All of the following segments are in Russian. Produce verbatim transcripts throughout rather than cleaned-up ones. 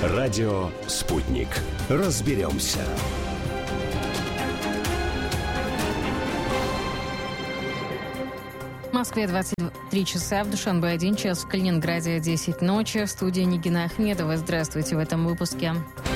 Радио «Спутник». Разберемся. В Москве двадцать три часа, в Душанбе один час, в Калининграде десять ночи. В студии Нигина Ахмедова. Здравствуйте в этом выпуске.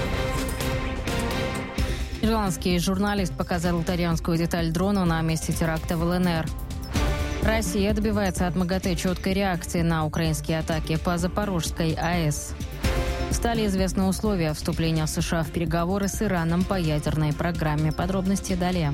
Ирландский журналист показал итальянскую деталь дрона на месте теракта в ЛНР. Россия добивается от МАГАТЭ четкой реакции на украинские атаки по Запорожской АЭС. Стали известны условия вступления США в переговоры с Ираном по ядерной программе. Подробности далее.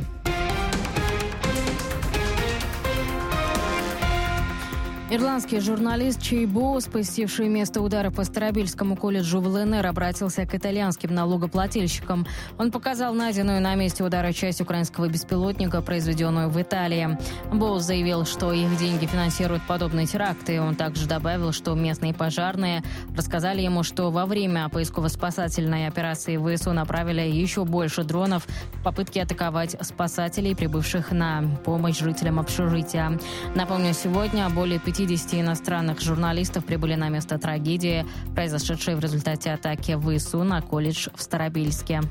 Ирландский журналист Чей Боус, посетивший место удара по Старобельскому колледжу в ЛНР, обратился к итальянским налогоплательщикам. Он показал найденную на месте удара часть украинского беспилотника, произведенную в Италии. Боус заявил, что их деньги финансируют подобные теракты. Он также добавил, что местные пожарные рассказали ему, что во время поисково-спасательной операции ВСУ направили еще больше дронов в попытке атаковать спасателей, прибывших на помощь жителям общежития. Напомню, сегодня более пятидесяти иностранных журналистов прибыли на место трагедии, произошедшей в результате атаки ВСУ на колледж в Старобельске.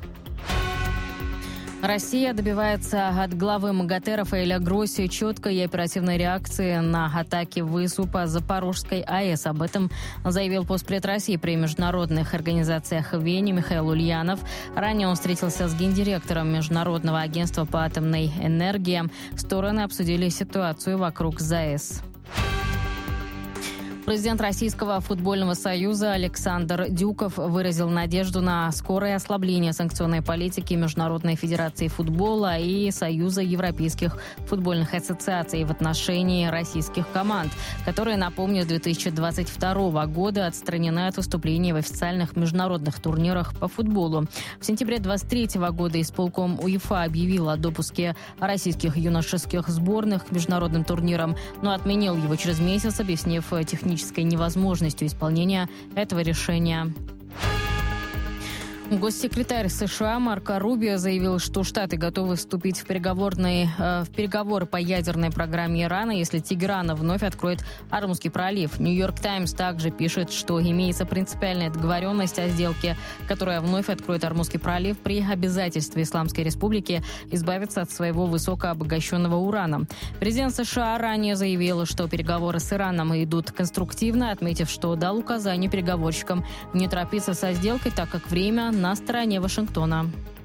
Россия добивается от главы МАГАТЭ Рафаэля Гросси четкой и оперативной реакции на атаки ВСУ по Запорожской АЭС. Об этом заявил постпред России при международных организациях в Вене Михаил Ульянов. Ранее он встретился с гендиректором Международного агентства по атомной энергии. Стороны обсудили ситуацию вокруг ЗАЭС. Президент Российского футбольного союза Александр Дюков выразил надежду на скорое ослабление санкционной политики Международной федерации футбола и Союза европейских футбольных ассоциаций в отношении российских команд, которые, напомню, с две тысячи двадцать второго года отстранены от выступлений в официальных международных турнирах по футболу. В сентябре двадцать третьего года исполком УЕФА объявил о допуске российских юношеских сборных к международным турнирам, но отменил его через месяц, объяснив технически невозможностью исполнения этого решения. Госсекретарь США Марко Рубио заявил, что Штаты готовы вступить в, переговорные, э, в переговоры по ядерной программе Ирана, если Тегеран вновь откроет Ормузский пролив. Нью-Йорк Таймс также пишет, что имеется принципиальная договоренность о сделке, которая вновь откроет Ормузский пролив при обязательстве Исламской Республики избавиться от своего высокообогащенного урана. Президент США ранее заявил, что переговоры с Ираном идут конструктивно, отметив, что дал указание переговорщикам не торопиться со сделкой, так как время на стороне Вашингтона.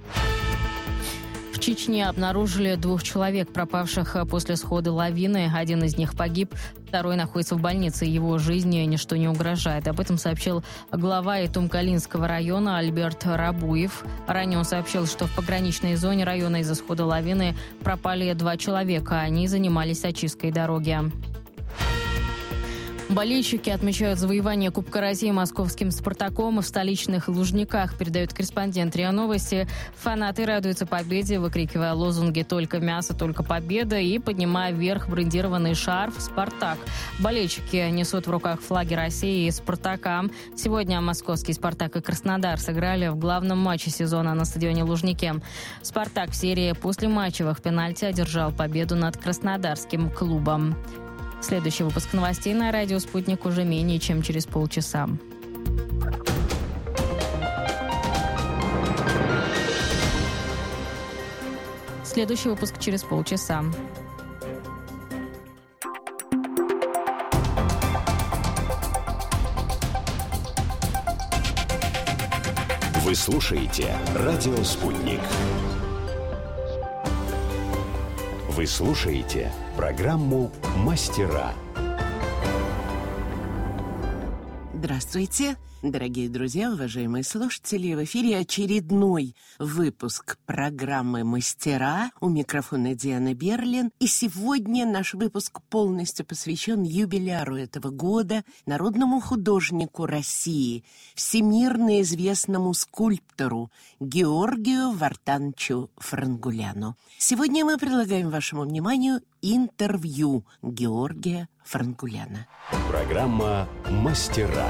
В Чечне обнаружили двух человек, пропавших после схода лавины. Один из них погиб, второй находится в больнице. Его жизни ничто не угрожает. Об этом сообщил глава Итум-Калинского района Альберт Рабуев. Ранее он сообщил, что в пограничной зоне района из-за схода лавины пропали два человека. Они занимались очисткой дороги. Болельщики отмечают завоевание Кубка России московским «Спартаком» в столичных Лужниках, передает корреспондент РИА Новости. Фанаты радуются победе, выкрикивая лозунги «Только мясо, только победа» и поднимая вверх брендированный шарф «Спартак». Болельщики несут в руках флаги России и «Спартака». Сегодня московский «Спартак» и Краснодар сыграли в главном матче сезона на стадионе Лужники. «Спартак» в серии послематчевых пенальти одержал победу над краснодарским клубом. Следующий выпуск новостей на радио «Спутник» уже менее чем через полчаса. Следующий выпуск через полчаса. Вы слушаете радио «Спутник». Вы слушаете программу «Мастера». Здравствуйте, дорогие друзья, уважаемые слушатели. В эфире очередной выпуск программы «Мастера». У микрофона Диана Берлин. И сегодня наш выпуск полностью посвящен юбиляру этого года, народному художнику России, всемирно известному скульптору Георгию Вартановичу Франгуляну. Сегодня мы предлагаем вашему вниманию интервью Георгия Франгуляна. Программа «Мастера».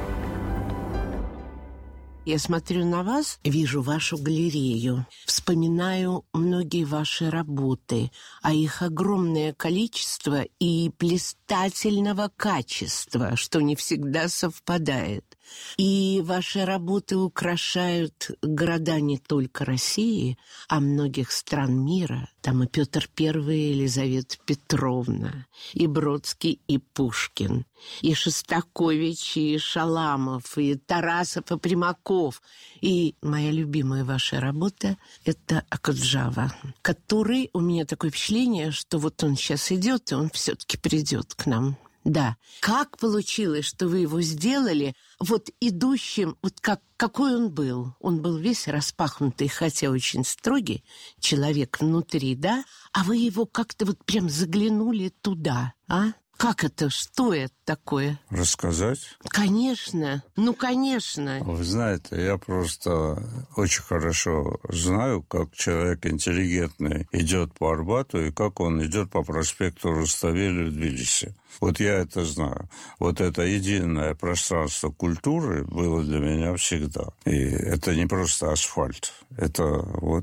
Я смотрю на вас, вижу вашу галерею, вспоминаю многие ваши работы, а их огромное количество и блистательного качества, что не всегда совпадает. И ваши работы украшают города не только России, а многих стран мира. Там и Петр Первый, и Елизавета Петровна, и Бродский, и Пушкин, и Шостакович, и Шаламов, и Тарасов, и Примаков. И моя любимая ваша работа – это Акуджава, который, у меня такое впечатление, что вот он сейчас идет, и он все-таки придет к нам. Да. Как получилось, что вы его сделали вот идущим, вот как, какой он был? Он был весь распахнутый, хотя очень строгий человек внутри, да? А вы его как-то вот прям заглянули туда, а? Как это? Что это такое? Рассказать? Конечно. Ну, конечно. Вы знаете, я просто очень хорошо знаю, как человек интеллигентный идет по Арбату и как он идет по проспекту Руставели в Тбилиси. Вот я это знаю. Вот это единое пространство культуры было для меня всегда. И это не просто асфальт. Это вот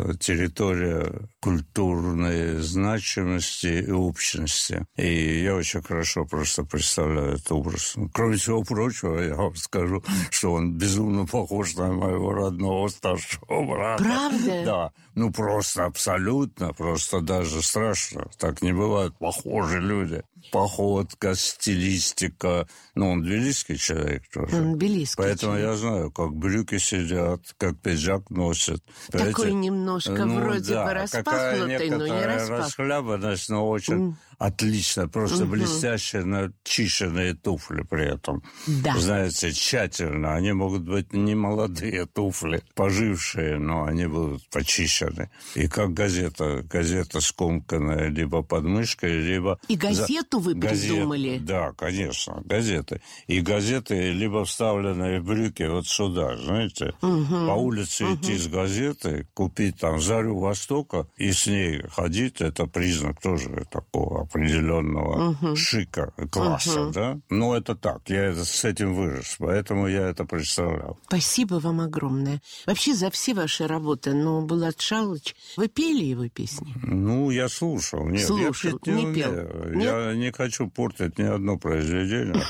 территория культурной значимости и общности. И я очень хорошо просто представляю этот образ. Кроме всего прочего, я вам скажу, что он безумно похож на моего родного старшего брата. Правда? Да. Ну, просто абсолютно, просто даже страшно. Так не бывает. Похожи люди. Походка, стилистика. Ну, он тбилисский человек тоже. Он тбилисский Поэтому человек. я знаю, как брюки сидят, как пиджак носят. Такой Понимаете? немножко Ну, вроде да, бы распахнутый, но не распахнутый. расхлябанность, но очень mm. отлично. Просто угу. блестящие начищенные туфли при этом. Да. Знаете, тщательно. Они могут быть не молодые туфли, пожившие, но они будут почищены. И как газета. Газета скомканная либо под мышкой, либо... И газету вы Газет... придумали? Да, конечно, газеты. И газеты либо вставленные в брюки вот сюда, знаете. Угу. По улице угу. идти с газеты, купить там «Зарю Востока» и с ней ходить, это признак тоже такого определенного угу. шика, класса, угу. да? Ну, это так, я это, с этим вырос, поэтому я это представлял. Спасибо вам огромное. Вообще за все ваши работы, ну, Булат Шалыч, вы пели его песни? Ну, я слушал. Нет, слушал, я петь не, не пел. Нет? Я не хочу портить ни одно произведение.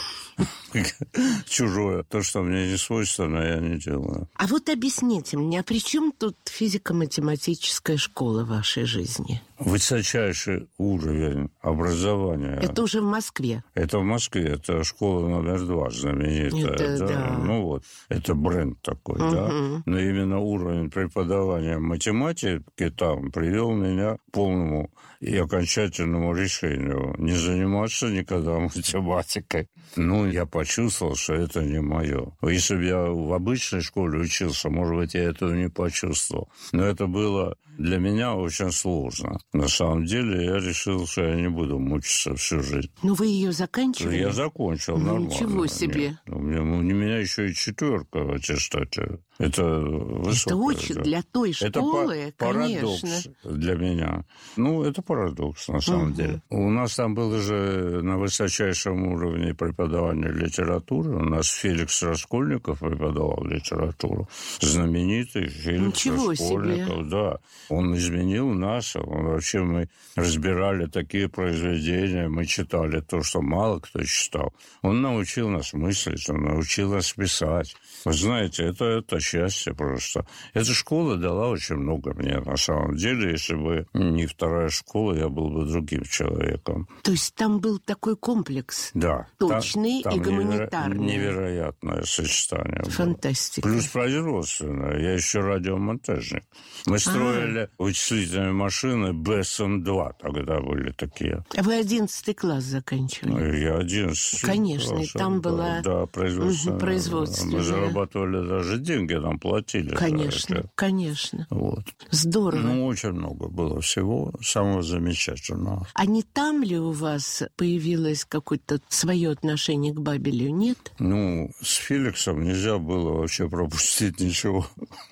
Чужое. То, что мне не свойственно, я не делаю. А вот объясните мне, а при чем тут физико-математическая школа в вашей жизни? Высочайший уровень образования. Это уже в Москве? Это в Москве. Это школа номер два знаменитая. Это, да? Да. Ну вот, это бренд такой, угу. да. Но именно уровень преподавания математики там привел меня к полному и окончательному решению не заниматься никогда математикой. Ну, я почувствовал, что это не мое. Если бы я в обычной школе учился, может быть, я этого не почувствовал. Но это было для меня очень сложно. На самом деле, я решил, что я не буду мучиться всю жизнь. Ну, вы ее заканчивали? Я закончил, ну, нормально. Ничего себе. Нет, у, меня, у меня еще и четверка в аттестате. Это высокое. Это очень да. для той школы, это парадокс конечно. Для меня. Ну, это парадокс, на самом угу. деле. У нас там было же на высочайшем уровне преподавания литературы. У нас Феликс Раскольников преподавал литературу. Знаменитый Феликс Ничего Раскольников. Себе. Да. Он изменил нас. Он, вообще мы разбирали такие произведения, мы читали то, что мало кто читал. Он научил нас мыслить, он научил нас писать. Вы знаете, это, это счастье просто. Эта школа дала очень много мне, на самом деле. Если бы не вторая школа, я был бы другим человеком. То есть там был такой комплекс? Да. Точный там, и там гуманитарный? Невероятное сочетание. Фантастика. Было. Плюс производственное. Я еще радиомонтажник. Мы строили А-а-а. вычислительные машины бэ эс эм два, тогда были такие. А вы одиннадцатый класс заканчивали? Я одиннадцатый. Конечно, класс, там да, была... Да, производственная. Угу, производственная. Мы зарабатывали даже деньги, нам платили. Конечно, конечно. Вот. Здорово. Ну, очень много было всего самого замечательного. А не там ли у вас появилось какое-то свое отношение к Бабелю, нет? Ну, с Феликсом нельзя было вообще пропустить ничего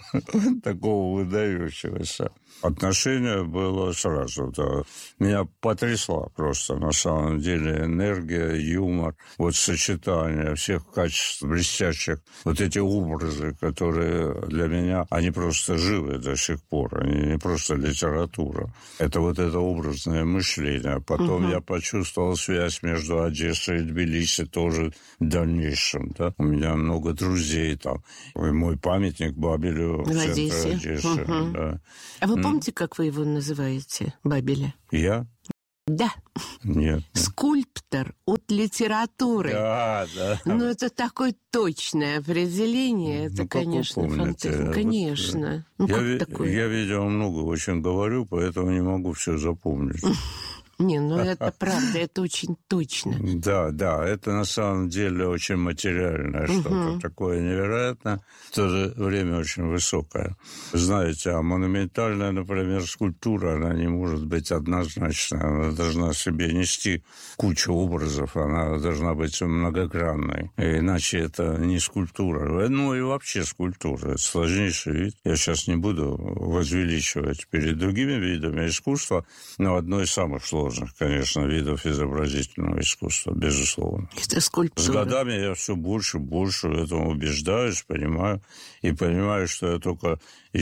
такого выдающегося. Отношение было сразу, да. Меня потрясла просто, на самом деле, энергия, юмор, вот сочетание всех качеств блестящих. Вот эти образы, которые для меня, они просто живы до сих пор. Они не просто литература. Это вот это образное мышление. Потом угу. я почувствовал связь между Одессой и Тбилиси тоже в дальнейшем. Да? У меня много друзей там. И мой памятник Бабелю в, в центре Одессы. Угу. Да. А вы помните, как вы его называете, Бабеля? Я? Да. Нет. Скульптор от литературы. Да, да. Ну, это такое точное определение. Это, ну, конечно, фантастика. Конечно. Вот, ну, как я, такое? Я, видимо, много очень говорю, поэтому не могу все запомнить. Не, ну это правда, это очень точно. Да, да, это на самом деле очень материальное что-то такое невероятное, в то же время очень высокое. Знаете, а монументальная, например, скульптура, она не может быть однозначной, она должна в себе нести кучу образов, она должна быть многогранной, иначе это не скульптура. Ну и вообще скульптура, это сложнейший вид. Я сейчас не буду возвеличивать перед другими видами искусства, но одно из самых сложных, конечно, видов изобразительного искусства, безусловно. Это скульптура. С годами я все больше и больше в этом убеждаюсь, понимаю, и понимаю, что я только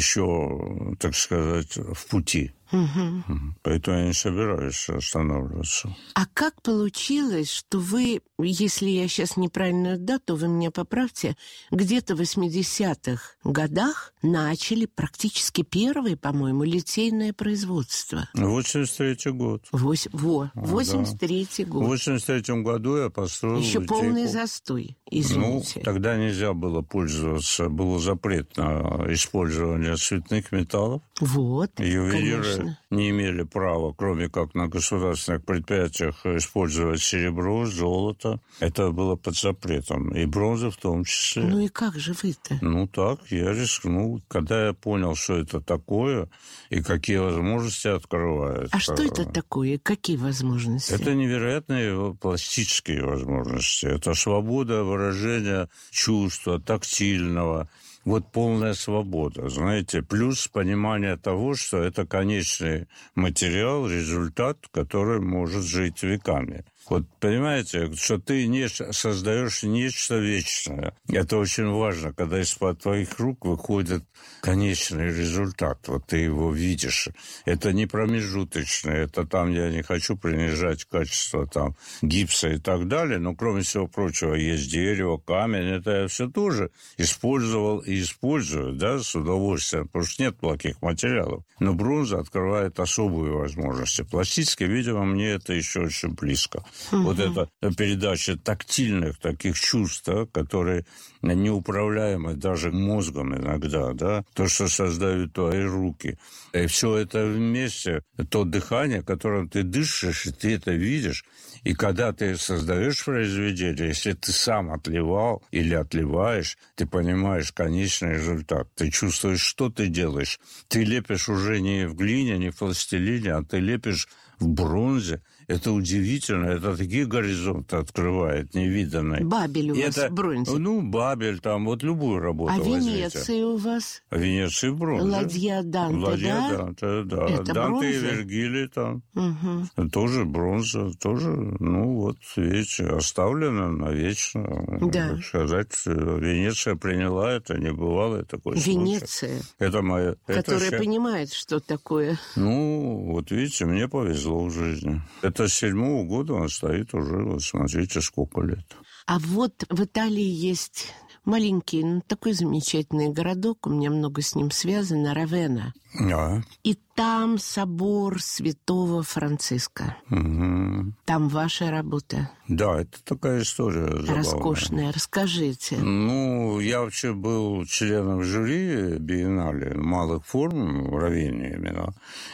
еще, так сказать, в пути. Угу. Поэтому я не собираюсь останавливаться. А как получилось, что вы, если я сейчас неправильную дату, вы меня поправьте, где-то в восьмидесятых годах начали практически первое, по-моему, литейное производство? восемьдесят третий год. Вось, во, восемьдесят третий год. В восемьдесят третьем году я построил Еще литейку. полный застой, извините. Ну, тогда нельзя было пользоваться, был запрет на использование цветных металлов. Вот, Ювелиры конечно. не имели права, кроме как на государственных предприятиях, использовать серебро, золото. Это было под запретом. И бронза в том числе. Ну и как же вы-то? Ну так, я рискнул. Когда я понял, что это такое и какие возможности открывает. А что это такое? Какие возможности? Это невероятные пластические возможности. Это свобода выражения чувства, тактильного. Вот полная свобода, знаете, плюс понимание того, что это конечный материал, результат, который может жить веками. Вот понимаете, что ты не создаешь нечто вечное. Это очень важно, когда из-под твоих рук выходит конечный результат. Вот ты его видишь. Это не промежуточное. Это там, я не хочу принижать качество там гипса и так далее, но кроме всего прочего есть дерево, камень. Это я все тоже использовал и использую, да, с удовольствием, потому что нет плохих материалов. Но бронза открывает особые возможности. Пластически, видимо, мне это еще очень близко. Угу. Вот эта передача тактильных таких чувств, да, которые неуправляемы даже мозгом иногда, да, то, что создают твои руки. И все это вместе, то дыхание, которым ты дышишь, и ты это видишь. И когда ты создаешь произведение, если ты сам отливал или отливаешь, ты понимаешь конечный результат. Ты чувствуешь, что ты делаешь. Ты лепишь уже не в глине, не в пластилине, а ты лепишь в бронзе. Это удивительно. Это такие горизонты открывает, невиданные. Бабель у вас это, в бронзе? Ну, Бабель, там вот любую работу А возьмите. Венеция у вас? А Венеция в бронзе. Ладья Данте, Ладья да? Данте, да. Это Данте бронза? и Вергилий там. Угу. Тоже бронза, тоже, ну, вот, видите, оставлена навечно. Да. Так сказать, Венеция приняла это, небывалое такое Венеция? Случай. Это моя... Которая это... понимает, что такое. Ну, вот видите, мне повезло в жизни. Это с седьмого года он стоит уже, вот смотрите, сколько лет. А вот в Италии есть маленький, ну, такой замечательный городок, у меня много с ним связано, Равенна. Да. И там собор Святого Франциска. Угу. Там ваша работа. Да, это такая история забавная. Роскошная. Расскажите. Ну, я вообще был членом жюри биеннале малых форм в Равенне именно.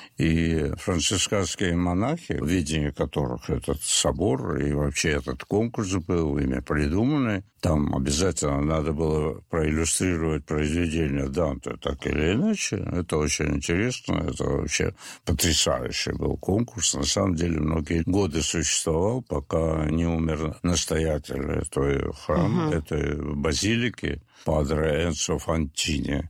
И францисканские монахи, в видении которых этот собор и вообще этот конкурс был, ими придуманный, там обязательно надо было проиллюстрировать произведение Данте так или иначе. Это очень очень интересно. Это вообще потрясающий был конкурс. На самом деле многие годы существовал, пока не умер настоятель этого храма, угу. этой базилики, падре Энцо Фантини.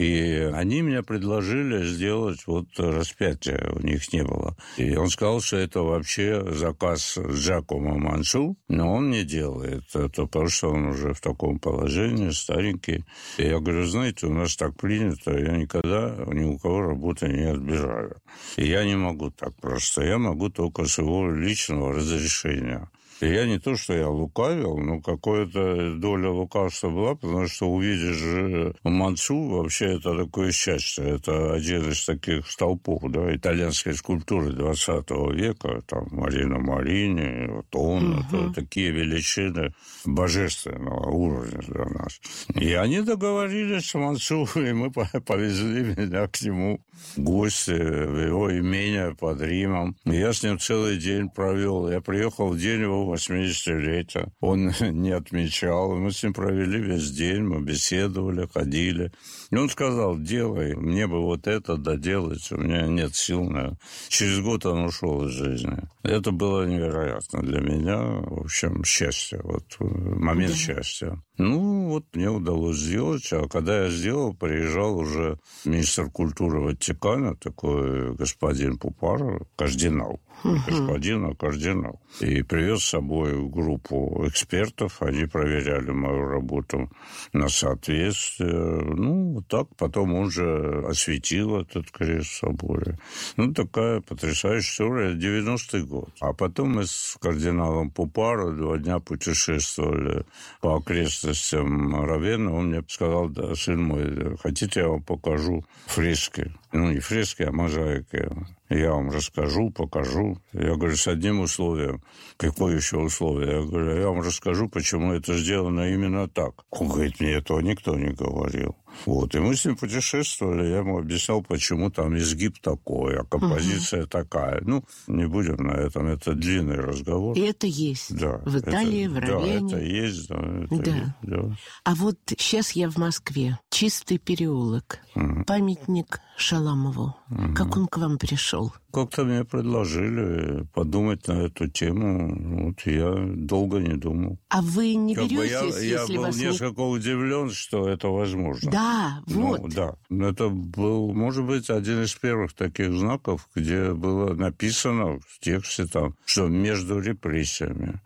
И они мне предложили сделать вот распятие. У них не было. И он сказал, что это вообще заказ Джакомо Мансу, но он не делает это, потому что он уже в таком положении, старенький. И я говорю, знаете, у нас так принято, я никогда ни у кого работы не отбираю. И я не могу так просто. Я могу только с его личного разрешения. И я не то, что я лукавил, но какая-то доля лукавства была, потому что увидишь же Мансу, вообще это такое счастье. Это один из таких столпов, да, итальянской скульптуры двадцатого века. Там Марина Марини, вот он, угу. это такие величины божественного уровня для нас. И они договорились с Мансу, и мы повезли меня к нему в гости в его имение под Римом. И я с ним целый день провел. Я приехал в день его восьмидесятилетия. Он не отмечал. Мы с ним провели весь день, мы беседовали, ходили. И он сказал, делай, мне бы вот это доделать, у меня нет сил на... Через год он ушел из жизни. Это было невероятно для меня, в общем, счастье, вот момент да. счастья. Ну, вот мне удалось сделать, а когда я сделал, приезжал уже министр культуры Ватикана, такой господин Пупаро, кардинал, uh-huh. господин, а кардинал, и привез с собой группу экспертов, они проверяли мою работу на соответствие, ну, вот так, потом он же осветил этот крест в соборе. Ну, такая потрясающая история, девяностый год. А потом мы с кардиналом Пупаро два дня путешествовали по окрестностям Равенны. Он мне сказал, да, сын мой, хотите, я вам покажу фрески? Ну, не фрески, а мозаики. Я вам расскажу, покажу. Я говорю, с одним условием. Какое еще условие? Я говорю, я вам расскажу, почему это сделано именно так. Он говорит, мне этого никто не говорил. Вот. И мы с ним путешествовали, я ему объяснял, почему там изгиб такой, а композиция угу. такая. Ну, не будем на этом, это длинный разговор. И это есть да, в Италии, это, в Равенне. Да, это есть. Да, это да. есть да. А вот сейчас я в Москве. Чистый переулок. Угу. Памятник Шаламову. Угу. Как он к вам пришел? Как-то мне предложили подумать на эту тему. Вот я долго не думал. А вы не как беретесь, я, если я был вас несколько не... удивлен, что это возможно. Да, вот. Ну, да. Это был, может быть, один из первых таких знаков, где было написано в тексте, там, что между репрессиями,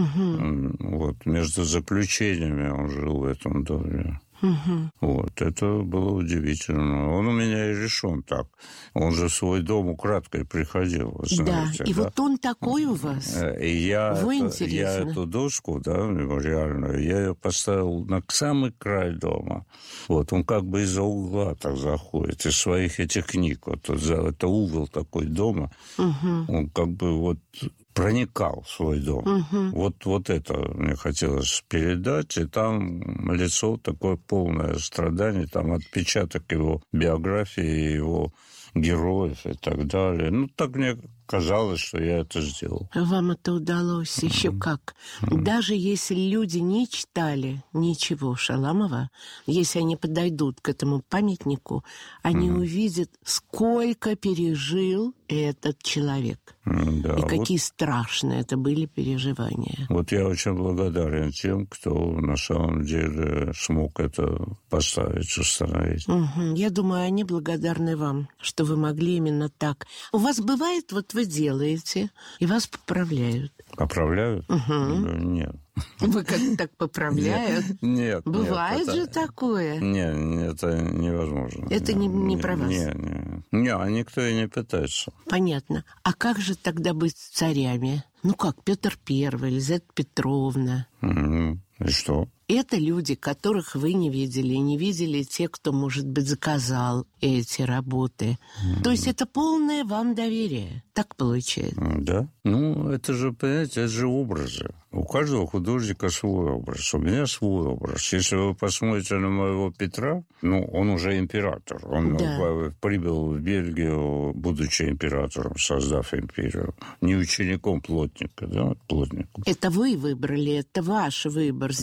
угу. вот, между заключениями он жил в этом доме. Угу. Вот, это было удивительно. Он у меня и решен так. Он же в свой дом украдкой приходил, знаете. Да, и да? вот он такой у вас. И я, Вы это, я эту доску, да, мемориальную, я ее поставил на самый край дома. Вот, он как бы из-за угла так заходит, из своих этих книг. Вот, это угол такой дома. Угу. Он как бы вот... проникал в свой дом. Угу. Вот, вот это мне хотелось передать. И там лицо такое полное страданий, там отпечаток его биографии, его героев и так далее. Ну, так мне казалось, что я это сделал. Вам это удалось mm-hmm. еще как. Mm-hmm. Даже если люди не читали ничего Шаламова, если они подойдут к этому памятнику, они mm-hmm. увидят, сколько пережил этот человек. Mm, да, и вот, какие страшные это были переживания. Вот я очень благодарен тем, кто на самом деле смог это поставить, установить. Угу. Я думаю, они благодарны вам, что вы могли именно так. У вас бывает, вот вы делаете, и вас поправляют. Поправляют? Угу. Нет. Вы как-то так поправляют? Нет. Бывает нет, же это... такое? Нет, это невозможно. Это не, не про вас? Нет, нет. Нет, а никто и не пытается. Понятно. А как же тогда быть царями? Ну как, Петр Первый, Елизавета Петровна? Mm-hmm. И что? Это люди, которых вы не видели, и не видели те, кто, может быть, заказал эти работы. Mm-hmm. То есть это полное вам доверие. Так получается? Да. Ну, это же, понимаете, это же образы. У каждого художника свой образ. У меня свой образ. Если вы посмотрите на моего Петра, ну, он уже император. Он да. прибыл в Бельгию, будучи императором, создав империю. Не учеником плотника, да, плотником. Это вы выбрали, это ваш выбор. Да. Именно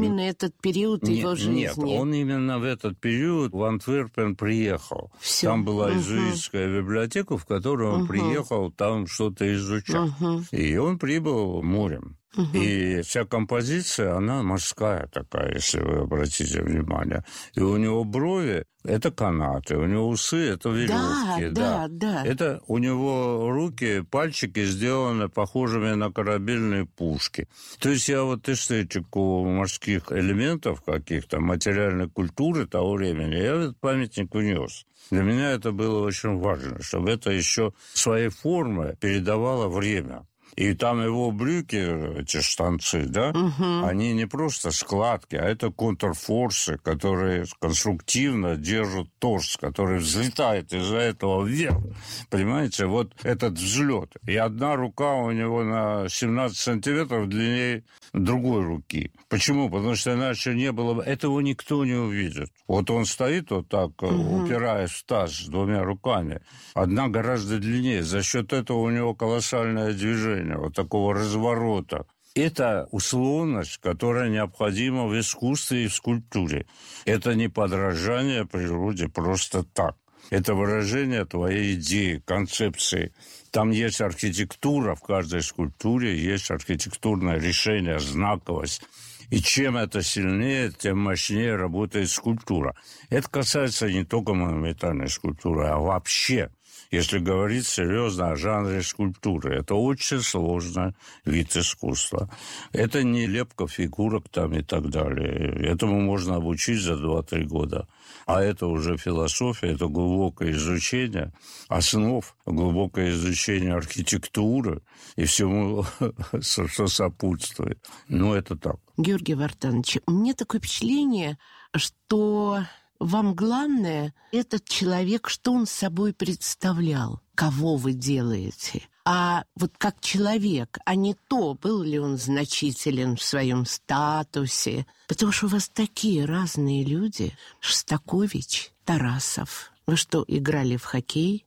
именно этот период нет, его жизни? Нет, он именно в этот период в Антверпен приехал. Все. Там была угу. иезуитская библиотека, в которую он угу. приехал там что-то изучать. Угу. И он прибыл морем. Угу. И вся композиция, она морская такая, если вы обратите внимание. И у него брови – это канаты, у него усы – это веревки. Да, да, да. Это у него руки, пальчики сделаны похожими на корабельные пушки. То есть я вот эстетику морских элементов каких-то, материальной культуры того времени, я этот памятник внес. Для меня это было очень важно, чтобы это еще своей формой передавало время. И там его брюки, эти штанцы, да, угу. они не просто складки, а это контрфорсы, которые конструктивно держат торс, который взлетает из-за этого вверх. Понимаете, вот этот взлет. И одна рука у него на семнадцать сантиметров длиннее другой руки. Почему? Потому что иначе не было бы... Этого никто не увидит. Вот он стоит вот так, угу. упираясь в таз двумя руками. Одна гораздо длиннее. За счет этого у него колоссальное движение. Вот такого разворота. Это условность, которая необходима в искусстве и в скульптуре. Это не подражание природе просто так. Это выражение твоей идеи, концепции. Там есть архитектура, в каждой скульптуре есть архитектурное решение, знаковость. И чем это сильнее, тем мощнее работает скульптура. Это касается не только монументальной скульптуры, а вообще. Если говорить серьезно о жанре скульптуры, это очень сложный вид искусства. Это не лепка фигурок там и так далее. Этому можно обучить за два-три года. А это уже философия, это глубокое изучение основ, глубокое изучение архитектуры и всему, что сопутствует. Ну, это так. Георгий Вартанович, у меня такое впечатление, что... Вам главное, этот человек, что он собой представлял, кого вы делаете. А вот как человек, а не то, был ли он значителен в своем статусе. Потому что у вас такие разные люди. Шостакович, Тарасов. Вы что, играли в хоккей?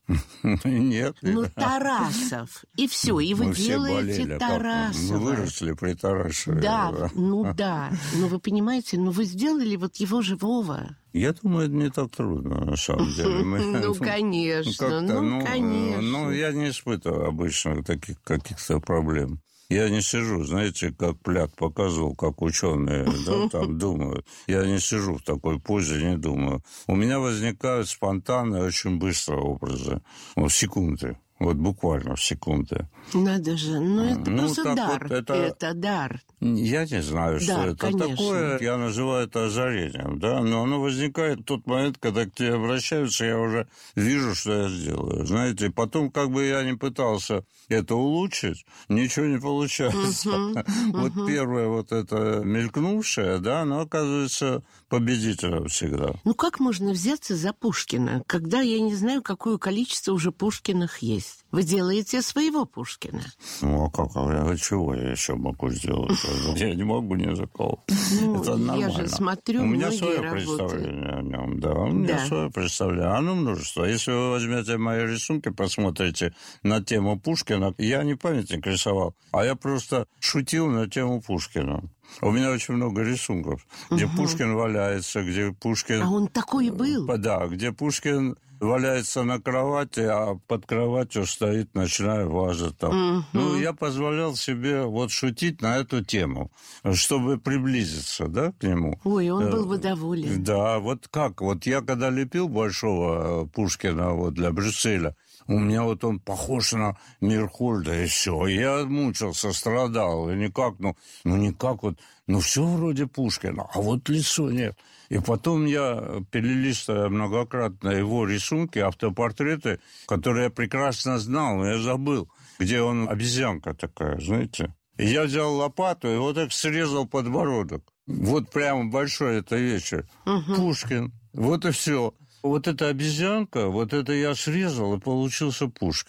Нет. Ну, Тарасов. И все, и вы делаете Тарасова. Мы выросли при Тарасове. Да, ну да. Но вы понимаете, ну вы сделали вот его живого. Я думаю, это не так трудно, на самом деле. Ну, конечно, ну, конечно. Ну, я не испытываю обычно таких каких-то проблем. Я не сижу, знаете, как Пляк показывал, как ученые да, там думают. Я не сижу в такой позе, не думаю. У меня возникают спонтанные, очень быстрые образы. Вот секунды. Вот буквально в секунды. Надо же, ну это ну, просто дар. Вот это... это дар. Я не знаю, что да, это конечно. такое. Я называю это озарением, да. Но оно возникает в тот момент, когда к тебе обращаются, я уже вижу, что я сделаю. Знаете, потом, как бы я ни пытался это улучшить, ничего не получается. Uh-huh, вот uh-huh. первое вот это мелькнувшее, да, оно оказывается победителем всегда. Ну как можно взяться за Пушкина, когда я не знаю, какое количество уже Пушкиных есть? Вы делаете своего Пушкина. Ну, а как? А чего я еще могу сделать? Я не могу ни за кого. Ну, это нормально. Я же смотрю, у меня свое работают. представление о нем, да. У меня да. свое представление. Оно множество. Если вы возьмете мои рисунки, посмотрите на тему Пушкина, я не памятник рисовал, а я просто шутил на тему Пушкина. У меня очень много рисунков, где угу. Пушкин валяется, где Пушкин... А он такой был? Да, где Пушкин валяется на кровати, а под кроватью стоит ночная ваза там. Угу. Ну, я позволял себе вот шутить на эту тему, чтобы приблизиться, да, к нему. Ой, он был бы доволен. Да, вот как? Вот я когда лепил большого Пушкина вот для Брюсселя, у меня вот он похож на Мирхольда, и все. Я мучился, страдал, и никак, ну, ну никак вот, ну все вроде Пушкина, а вот лицо нет. И потом я, перелистывая многократно его рисунки, автопортреты, которые я прекрасно знал, но я забыл, где он обезьянка такая, знаете. И я взял лопату и вот так срезал подбородок. Вот прямо большой это вечер. Угу. Пушкин. Вот и все. Вот эта обезьянка, вот это я срезал, и получился Пушкин.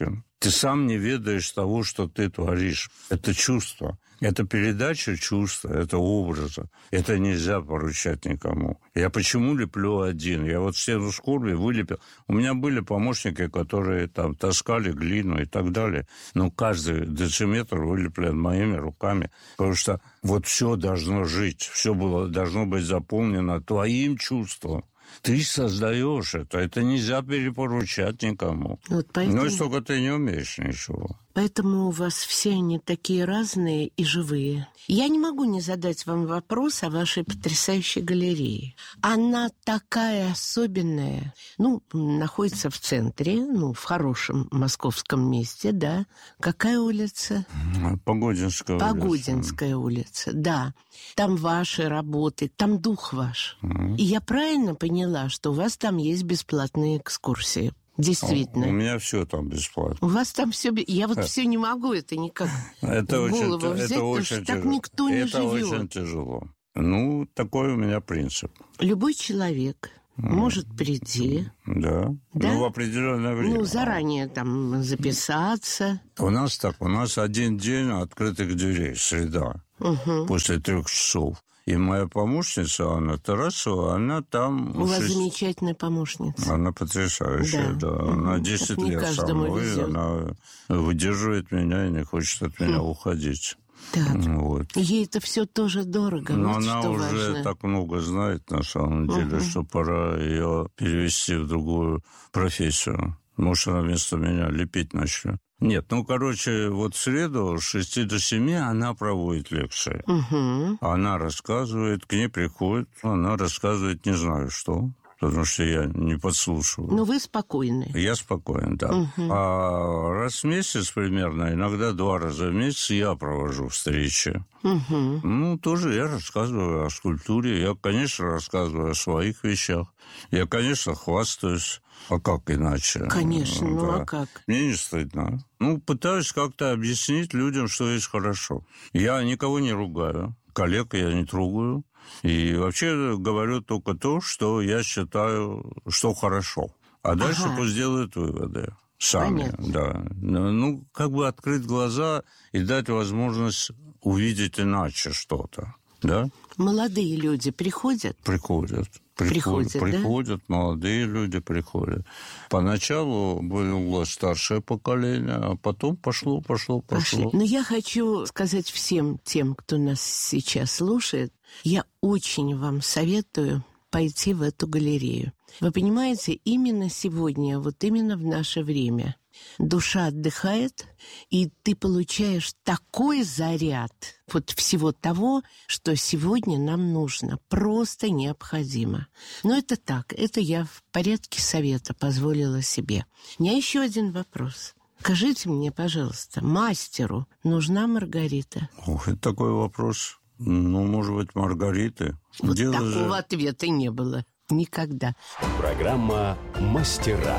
Ты сам не ведаешь того, что ты творишь. Это чувство. Это передача чувства, это образа. Это нельзя поручать никому. Я почему леплю один? Я вот «Стену скорби» вылепил. У меня были помощники, которые там таскали глину и так далее. Но каждый дециметр вылеплен моими руками. Потому что вот все должно жить. Все было, должно быть заполнено твоим чувством. Ты создаешь это. Это нельзя перепоручать никому. Вот поэтому... Ну, и только ты не умеешь ничего. Поэтому у вас все они такие разные и живые. Я не могу не задать вам вопрос о вашей потрясающей галерее. Она такая особенная. Ну, находится в центре, ну, в хорошем московском месте, да. Какая улица? Погодинская улица. Погодинская улица, да. Там ваши работы, там дух ваш. Mm-hmm. И я правильно поняла, что у вас там есть бесплатные экскурсии? Действительно. У меня все там бесплатно. У вас там все... Я вот все не могу, это никак это в голову очень, взять, это потому очень что тяжело. Так никто не это живет. Это очень тяжело. Ну, такой у меня принцип. Любой человек может прийти. Да. да. Ну, в определенное время. Ну, заранее там записаться. У нас так, у нас один день открытых дверей, среда, угу. после трех часов. И моя помощница, Анна Тарасова, она там... У вас шесть... замечательная помощница. Она потрясающая, да. да. Она десять лет со мной, она выдерживает меня и не хочет от меня хм. уходить. Так. Вот. Ей это все тоже дорого. Но вот она что уже важно. так много знает, на самом деле, угу. что пора ее перевести в другую профессию. Может, она вместо меня лепить начнет. Нет, ну, короче, вот в среду с шести до семи она проводит лекции. Угу. Она рассказывает, к ней приходит, она рассказывает не знаю что, потому что я не подслушиваю. Но вы спокойны. Я спокоен, да. Угу. А раз в месяц примерно, иногда два раза в месяц я провожу встречи. Угу. Ну, тоже я рассказываю о скульптуре, я, конечно, рассказываю о своих вещах. Я, конечно, хвастаюсь. А как иначе? Конечно, ну да. а как? Мне не стыдно. Ну, пытаюсь как-то объяснить людям, что есть хорошо. Я никого не ругаю, коллег я не трогаю. И вообще говорю только то, что я считаю, что хорошо. А дальше ага. пусть делают выводы сами. Понятно. Да. Ну, как бы открыть глаза и дать возможность увидеть иначе что-то. Да? Молодые люди приходят? Приходят. Приходят, приходят, приходят да? Молодые люди приходят. Поначалу было старшее поколение, а потом пошло, пошло, пошло. Пошли. Но я хочу сказать всем тем, кто нас сейчас слушает, я очень вам советую пойти в эту галерею. Вы понимаете, именно сегодня, вот именно в наше время душа отдыхает, и ты получаешь такой заряд вот всего того, что сегодня нам нужно, просто необходимо. Но это так, это я в порядке совета позволила себе. У меня еще один вопрос. Скажите мне, пожалуйста, мастеру нужна Маргарита? Ох, это такой вопрос. Ну, может быть, Маргариты. Вот Дело такого же... ответа не было. Никогда. Программа «Мастера».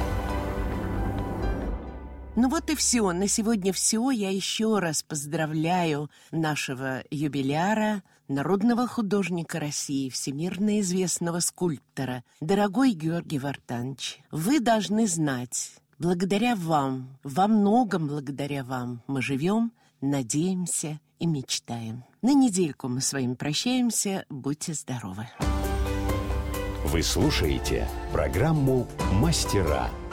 Ну вот и все. На сегодня все. Я еще раз поздравляю нашего юбиляра, народного художника России, всемирно известного скульптора. Дорогой Георгий Вартанович, вы должны знать, благодаря вам, во многом благодаря вам, мы живем, надеемся и мечтаем. На недельку мы с вами прощаемся. Будьте здоровы. Вы слушаете программу «Мастера».